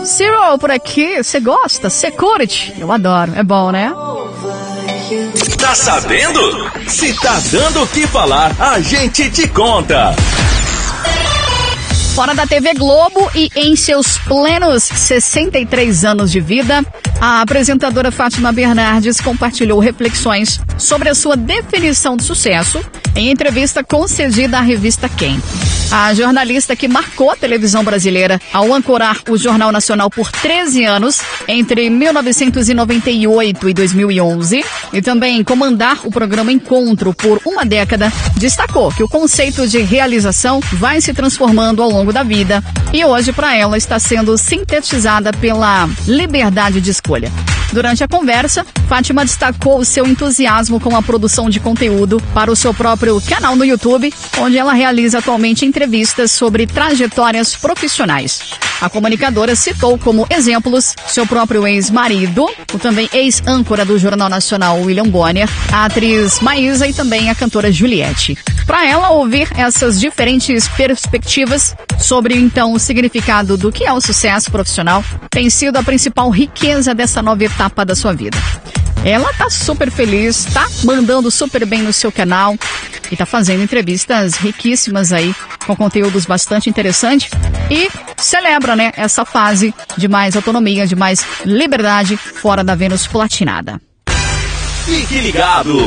Cyril por aqui, você gosta? Você curte? Eu adoro, é bom, né? Tá sabendo? Se tá dando o que falar, a gente te conta. Fora da TV Globo e em seus plenos 63 anos de vida, a apresentadora Fátima Bernardes compartilhou reflexões sobre a sua definição de sucesso em entrevista concedida à revista Quem. A jornalista que marcou a televisão brasileira ao ancorar o Jornal Nacional por 13 anos, entre 1998 e 2011, e também comandar o programa Encontro por uma década, destacou que o conceito de realização vai se transformando ao longo da vida e hoje para ela está sendo sintetizada pela liberdade de escolha. Durante a conversa, Fátima destacou o seu entusiasmo com a produção de conteúdo para o seu próprio canal no YouTube, onde ela realiza atualmente entrevistas sobre trajetórias profissionais. A comunicadora citou como exemplos seu próprio ex-marido, o também ex-âncora do Jornal Nacional William Bonner, a atriz Maísa e também a cantora Juliette. Para ela, ouvir essas diferentes perspectivas sobre, então, o significado do que é o sucesso profissional tem sido a principal riqueza dessa nova etapa da sua vida. Ela tá super feliz, tá mandando super bem no seu canal e tá fazendo entrevistas riquíssimas aí, com conteúdos bastante interessantes e celebra, né, essa fase de mais autonomia, de mais liberdade fora da Vênus platinada. Fique ligado!